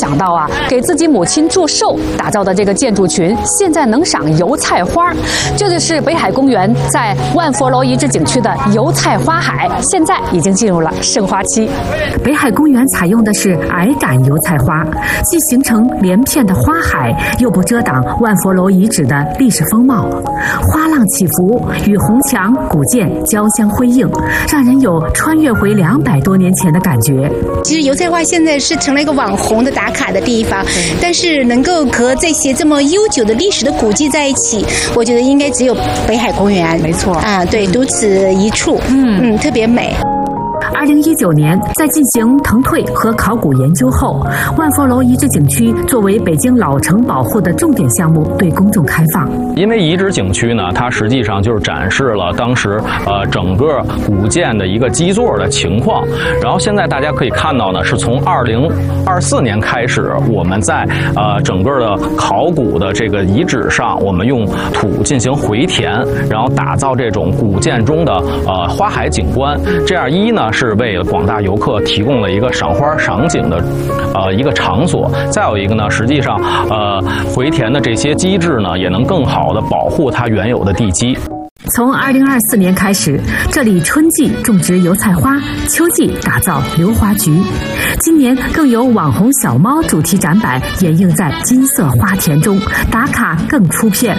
想到啊，给自己母亲祝寿打造的这个建筑群，现在能赏油菜花。这就是北海公园在万佛楼遗址景区的油菜花海，现在已经进入了盛花期。 北海公园采用的是矮杆油菜花，既形成连片的花海，又不遮挡万佛楼遗址的历史风貌。花浪起伏，与红墙古建交相辉映，让人有穿越回200多年前的感觉。 其实油菜花现在是成了一个网红的打卡的地方，但是能够和这些这么悠久的历史的古迹在一起，我觉得应该只有北海公园。 没错啊，对，独此一处，特别美。 2019年，在进行腾退和考古研究后，万佛楼遗址景区作为北京老城保护的重点项目对公众开放。 因为遗址景区呢，它实际上就是展示了当时整个古建的一个基座的情况。然后现在大家可以看到呢，是从2024年开始，我们在整个的考古的这个遗址上，我们用土进行回填，然后打造这种古建中的花海景观。这样一呢是为广大游客提供了一个赏花赏景的一个场所，再有一个呢，实际上回填的这些机制呢，也能更好的保护它原有的地基。 从2024年开始，这里春季种植油菜花，秋季打造溜花菊。今年更有网红小猫主题展板掩映在金色花田中，打卡更出片。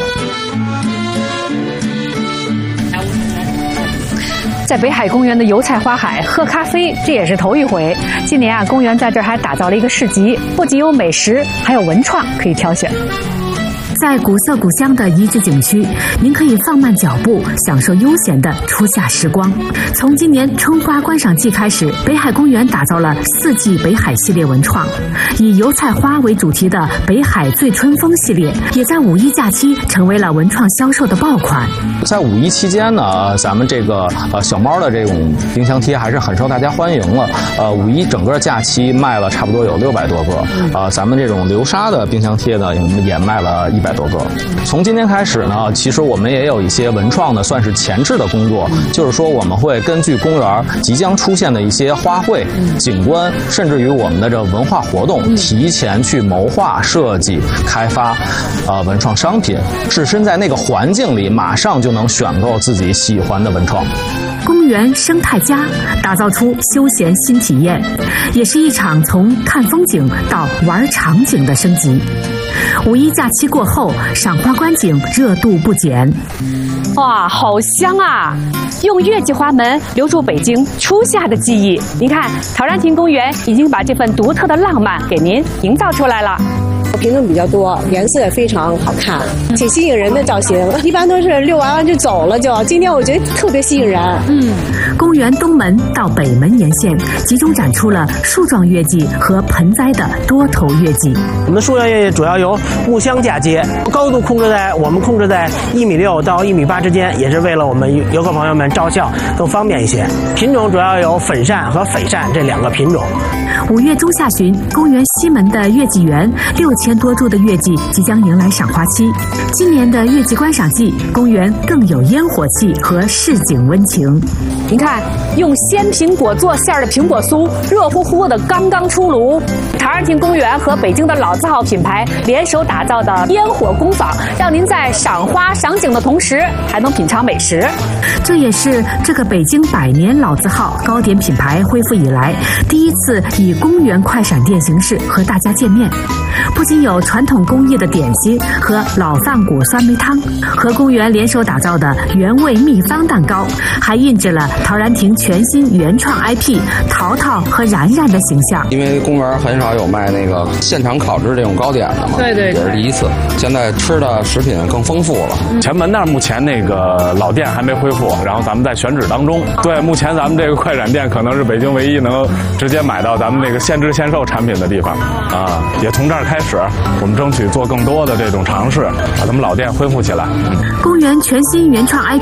在北海公园的油菜花海喝咖啡，这也是头一回。今年啊，公园在这儿还打造了一个市集，不仅有美食，还有文创可以挑选。 在古色古香的遗址景区，您可以放慢脚步，享受悠闲的初夏时光。从今年春花观赏季开始，北海公园打造了4季北海系列文创，以油菜花为主题的北海醉春风系列，也在五一假期成为了文创销售的爆款。 在五一期间呢，咱们这个小猫的这种冰箱贴还是很受大家欢迎了。五一整个假期卖了差不多有600多个。咱们这种流沙的冰箱贴呢，也卖了100多个。从今天开始呢，其实我们也有一些文创的算是前置的工作，就是说我们会根据公园即将出现的一些花卉、景观，甚至于我们的这文化活动，提前去谋划、设计、开发文创商品，置身在那个环境里，马上就能选购自己喜欢的文创。 公园生态家打造出休闲新体验，也是一场从看风景到玩场景的升级。五一假期过后，赏花观景热度不减。 哇，好香啊！用月季花门留住北京初夏的记忆。您看，陶然亭公园已经把这份独特的浪漫给您营造出来了。 品种比较多，颜色也非常好看，挺吸引人的造型。一般都是遛完就走了就，今天我觉得特别吸引人。 公园东门到北门沿线集中展出了树状月季和盆栽的多头月季。 我们的树状月季主要由木箱嫁接，高度我们控制在1.6米到1.8米之间，也是为了我们游客朋友们照相更方便一些。品种主要有粉扇和翡扇这2个品种。 5月中下旬，公园西门的月季园6000多株的月季即将迎来赏花期。今年的月季观赏季，公园更有烟火气和市井温情。 您看，用鲜苹果做馅的苹果酥，热乎乎的刚刚出炉。陶然亭公园和北京的老字号品牌联手打造的烟火工坊，让您在赏花赏景的同时，还能品尝美食。 这也是这个北京100年老字号糕点品牌恢复以来第一次以公园快闪店形式和大家见面。不仅有传统工艺的点心和老饭骨酸梅汤，和公园联手打造的原味秘方蛋糕，还印制了陶然亭全新原创 IP 淘淘和然然的形象。 因为公园很少有卖那个现场烤制这种糕点的嘛， 对， 也是第一次。现在吃的食品更丰富了。 前门那儿目前那个老店还没恢复，然后咱们在选址当中。对，目前咱们这个快闪店可能是北京唯一能直接买到咱们这个现制现售产品的地方啊，也从这儿开始，我们争取做更多的这种尝试，把咱们老店恢复起来。 公园全新原创 IP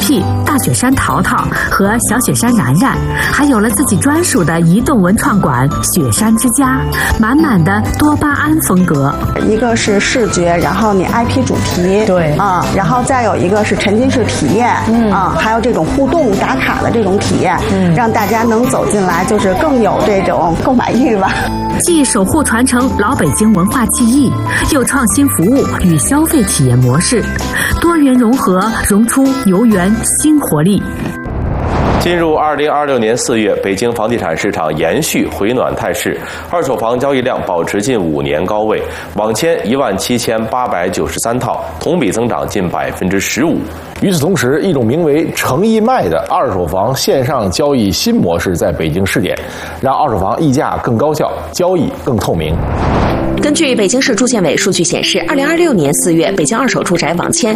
大雪山淘淘和小雪山然然，还有了自己专属的移动文创馆雪山之家，满满的多巴胺风格。 一个是视觉，然后你 IP 主题， 对啊，然后再有一个是沉浸式体验，还有这种互动打卡的这种体验，让大家能走进来，就是更有这种购买欲吧。 既守护传承老北京文化记忆，又创新服务与消费体验模式，多元融合，融出游园新活力。 进入2026年4月，北京房地产市场延续回暖态势，二手房交易量保持近5年高位，网签17893套，同比增长近15%。 与此同时，一种名为诚意卖的二手房线上交易新模式在北京试点，让二手房议价更高效，交易更透明。 根据北京市住建委数据显示，2026年4月，北京二手住宅网签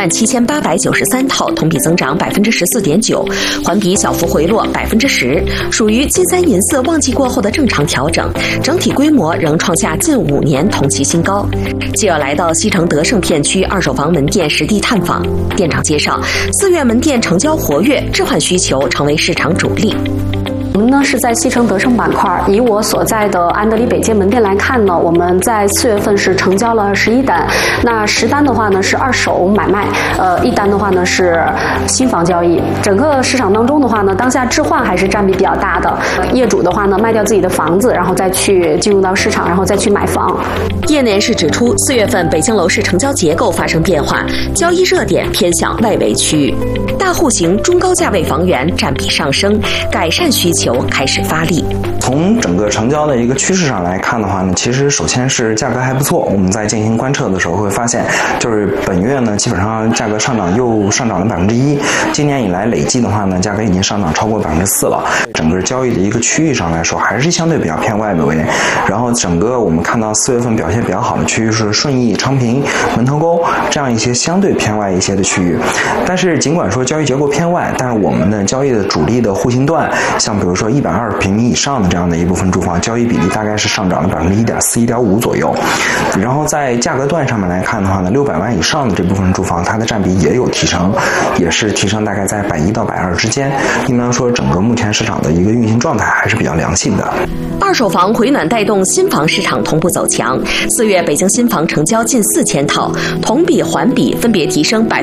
17893套，同比增长14.9%，环比小幅回落10%，属于金三银四旺季过后的正常调整，整体规模仍创下近5年同期新高。记者来到西城德胜片区二手房门店实地探访，店长介绍，4月门店成交活跃，置换需求成为市场主力。 我们呢是在西城德胜板块，以我所在的安德里北街门店来看呢，我们在4月份是成交了11单，那10单的话呢是二手买卖，1单的话呢是新房交易。整个市场当中的话呢，当下置换还是占比比较大的，业主的话呢卖掉自己的房子，然后再去进入到市场，然后再去买房。 业内人士指出，4月份北京楼市成交结构发生变化，交易热点偏向外围区域，大户型中高价位房源占比上升，改善需求开始发力。 从整个成交的一个趋势上来看的话呢，其实首先是价格还不错。我们在进行观测的时候会发现，就是本月呢基本上价格上涨又上涨了1%，今年以来累计的话呢，价格已经上涨超过4%了。整个交易的一个区域上来说，还是相对比较偏外围。然后整个我们看到4月份表现比较好的区域是顺义、昌平、门头沟这样一些相对偏外一些的区域。但是尽管说交易结构偏外，但是我们的交易的主力的户型段，像比如说120平米以上的这样的一部分住房，交易比例大概是上涨了1.4%、1.5%左右。然后在价格段上面来看的话呢，600万以上的这部分住房，它的占比也有提升，也是提升大概在110%到120%之间。应当说，整个目前市场的一个运行状态还是比较良性的。 二手房回暖带动新房市场同步走强。4月北京新房成交近4000套，同比环比分别提升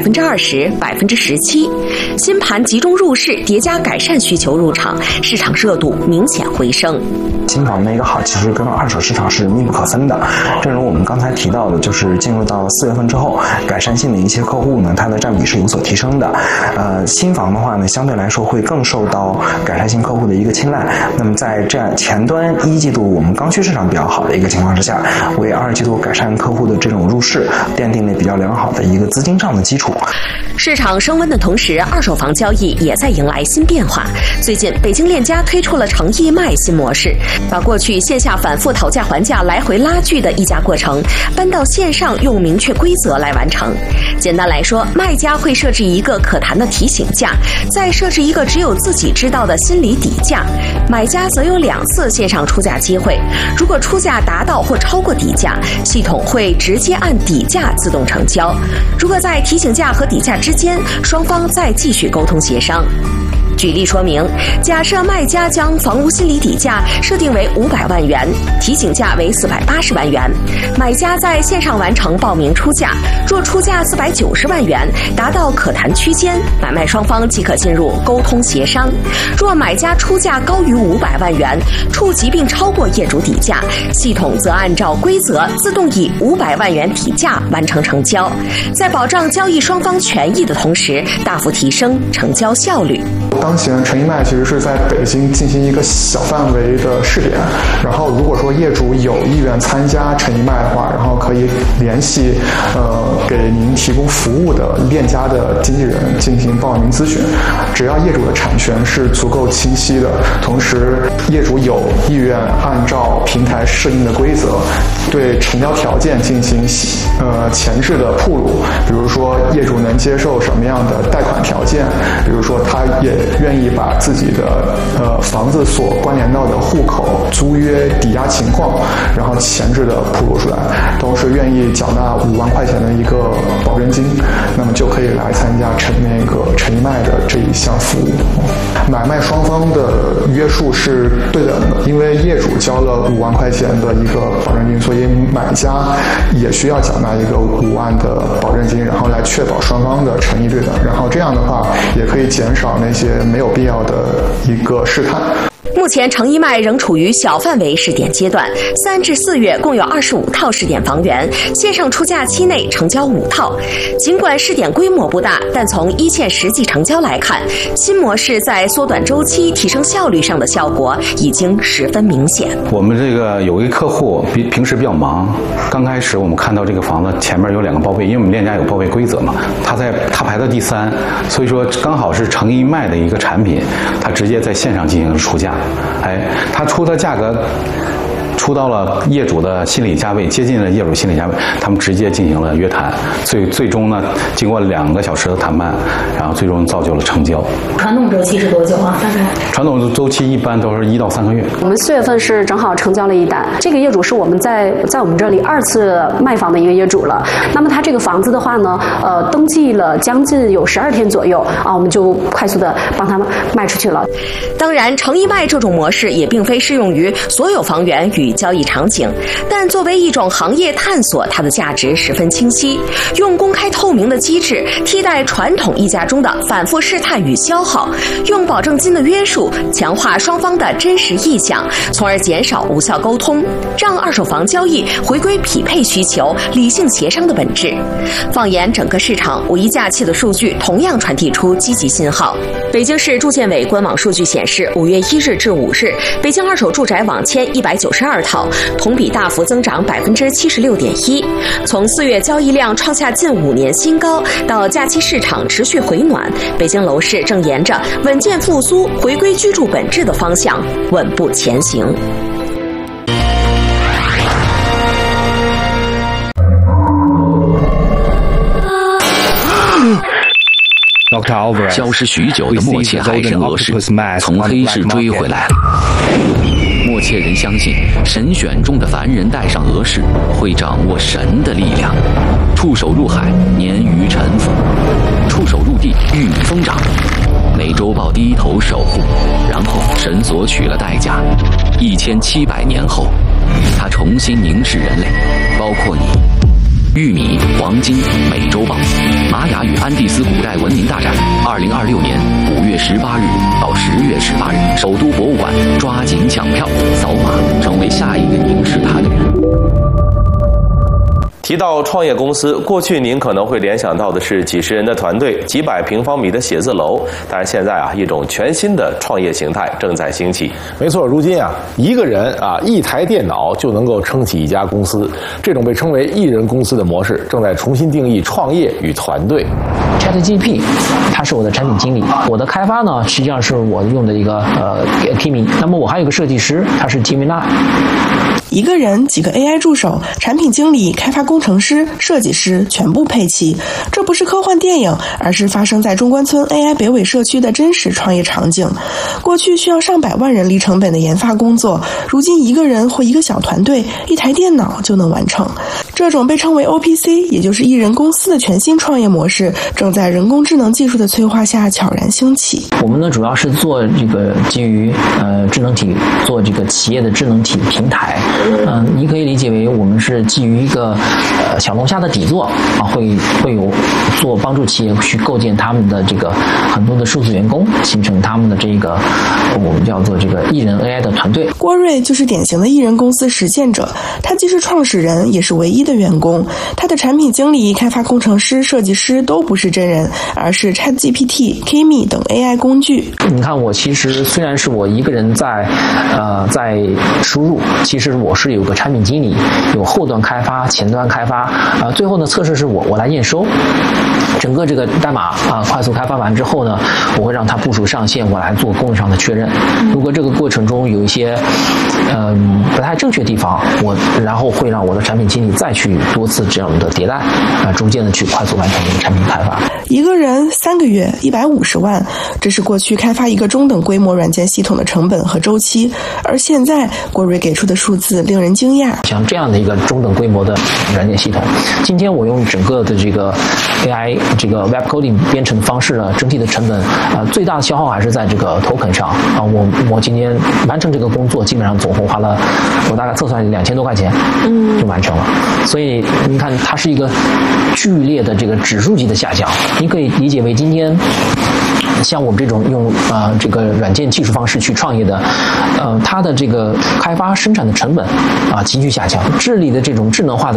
20%、17%。新盘集中入市，叠加改善需求入场，市场热度明显回升。 新房的一个好，其实跟二手市场是密不可分的。正如我们刚才提到的，就是进入到4月份之后，改善性的一些客户呢，它的占比是有所提升的。新房的话呢，相对来说会更受到改善性客户的一个青睐。那么在这样前端1季度我们刚需市场比较好的一个情况之下，为2季度改善客户的这种入市奠定了比较良好的一个资金上的基础。 市场升温的同时，二手房交易也在迎来新变化。最近，北京链家推出了诚意卖新模式，把过去线下反复讨价还价、来回拉锯的议价过程搬到线上，用明确规则来完成。简单来说，卖家会设置一个可谈的提醒价，再设置一个只有自己知道的心理底价，买家则有2次线上出价机会。如果出价达到或超过底价，系统会直接按底价自动成交。如果在提醒价和底价之间，双方再继续沟通协商。举例说明，假设卖家将房屋心理底价设定为500万元，提醒价为480万元，买家在线上完成报名出价，若出价490万元，达到可谈区间，买卖双方即可进入沟通协商。若买家出价高于500万元，触及并超过业主底价，系统则按照规则自动以500万元底价完成成交，在保障交易双方权益的同时，大幅提升成交效率。 当前诚意卖其实是在北京进行一个小范围的试点，然后如果说业主有意愿参加诚意卖的话，然后可以联系给您提供服务的链家的经纪人进行报名咨询。只要业主的产权是足够清晰的，同时业主有意愿按照平台设定的规则对成交条件进行前置的铺路，比如说业主能接受什么样的贷款条件，比如说他也愿意把自己的房子所关联到的户口、租约、抵押情况，然后前置的铺露出来，同时愿意缴纳5万块钱的一个保证金，那么就可以来参加陈义迈的这一项服务。买卖双方的约束是对等的，因为业主交了5万块钱的一个保证金，所以买家也需要缴纳一个5万的保证金，然后来确保双方的诚意对等，然后这样的话也可以减少那些没有必要的一个试探。 目前诚义迈仍处于小范围试点阶段，3至4月共有25套试点房源，线上出价期内成交5套。尽管试点规模不大，但从一线实际成交来看，新模式在缩短周期、提升效率上的效果已经十分明显。 我们这个有一个客户平时比较忙，刚开始我们看到这个房子前面有2个报备，因为我们链家有报备规则嘛，他排到第3，所以说刚好是诚义迈的一个产品，他直接在线上进行了出价。他出的价格出到了业主的心理价位，接近了业主心理价位，他们直接进行了约谈，最终呢，经过2个小时的谈判，然后最终造就了成交。 传统周期是多久啊？大概？ 传统周期一般都是1到3个月。 我们4月份是正好成交了1单，这个业主是我们在我们这里2次卖房的一个业主了。那么他这个房子的话呢，登记了将近有12天左右啊，我们就快速的帮他卖出去了。 当然，诚义迈这种模式也并非适用于所有房源与交易场景，但作为一种行业探索，它的价值十分清晰。用公开透明的机制替代传统议价中的反复试探与消耗，用保证金的约束强化双方的真实意向，从而减少无效沟通，让二手房交易回归匹配需求、理性协商的本质。放眼整个市场，5一假期的数据同样传递出积极信号。北京市住建委官网数据显示，5月1日至5日，北京二手住宅网签192套，同比大幅增长76.1%。从4月交易量创下近5年新高，到假期市场持续回暖，北京楼市正沿着稳健复苏、回归居住本质的方向稳步前行。 消失许久的默切海人俄式从黑市追回来了。默切人相信，神选中的凡人带上俄式，会掌握神的力量。触手入海，鲶鱼沉浮；触手入地，玉米疯长。美洲豹低头守护，然后神索取了代价。1700年后，他重新凝视人类，包括你。玉米、黄金、美洲豹，玛雅与安第斯古代文明大战。2026年5月18日到10月18日，首都博物馆，抓紧抢票，扫码成为下一个凝视他的人。 提到创业公司，过去您可能会联想到的是几十人的团队、几百平方米的写字楼，但是现在一种全新的创业形态正在兴起。 没错，如今一个人1台电脑就能够撑起一家公司，这种被称为一人公司的模式正在重新定义创业与团队。 ChatGPT， 它是我的产品经理，我的开发呢实际上是我用的一个Kimi， 那么我还有一个设计师，他是 Gemini。 一个人几个 AI 助手，产品经理、开发工程师、设计师全部配齐。这不是科幻电影，而是发生在中关村 AI 北纬社区的真实创业场景。过去需要上百万人力成本的研发工作，如今一个人或一个小团队，1台电脑就能完成。这种被称为 OPC， 也就是一人公司的全新创业模式，正在人工智能技术的催化下悄然兴起。 我们呢主要是做这个基于智能体，做这个企业的智能体平台。你可以理解为我们是基于一个小龙虾的底座会有做帮助企业去构建他们的这个很多的数字员工，形成他们的这个我们叫做这个一人 AI 的团队。 郭瑞就是典型的一人公司实践者，他既是创始人，也是唯一的的员工，他的产品经理、开发工程师、设计师都不是真人，而是 ChatGPT、Kimi 等 AI 工具。 你看，我其实虽然是我一个人在输入，其实我是有个产品经理，有后端开发、前端开发，最后呢测试是我来验收。整个这个代码快速开发完之后呢，我会让它部署上线，我来做功能上的确认。如果这个过程中有一些不太正确地方，然后会让我的产品经理再去多次这样的迭代，逐渐的去快速完成这个产品开发。 一个人3个月150万，这是过去开发一个中等规模软件系统的成本和周期，而现在郭瑞给出的数字令人惊讶。 像这样的一个中等规模的软件系统，今天我用整个的这个 AI 这个 Web Coding 编程的方式呢，整体的成本最大的消耗还是在这个 token 上我今天完成这个工作，基本上总共花了我大概测算2000多块钱，就完成了。所以你看，它是一个剧烈的这个指数级的下降。你可以理解为今天像我们这种用这个软件技术方式去创业的，它的这个开发生产的成本急剧下降，治理的这种智能化的